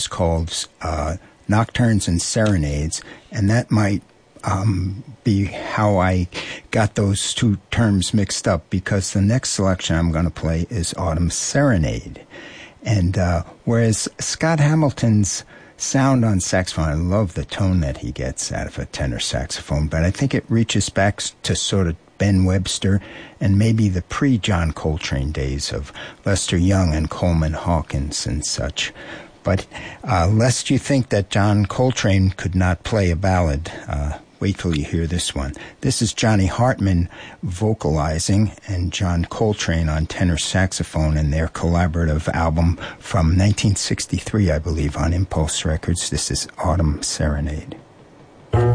called Nocturnes and Serenades, and that might be how I got those two terms mixed up, because the next selection I'm going to play is Autumn Serenade. And whereas Scott Hamilton's sound on saxophone, I love the tone that he gets out of a tenor saxophone, but I think it reaches back to sort of Ben Webster and maybe the pre-John Coltrane days of Lester Young and Coleman Hawkins and such. But lest you think that John Coltrane could not play a ballad, wait till you hear this one. This is Johnny Hartman vocalizing and John Coltrane on tenor saxophone in their collaborative album from 1963, I believe, on Impulse Records. This is Autumn Serenade.